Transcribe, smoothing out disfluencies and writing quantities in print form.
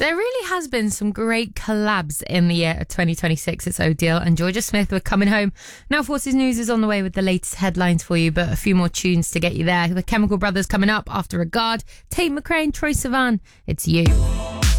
There really has been some great collabs in the year of 2026. It's Odile and Georgia Smith. We're coming home. Now Forces News is on the way with the latest headlines for you, but a few more tunes to get you there. The Chemical Brothers coming up after Regard, Tate McRae, Troye Sivan. It's You.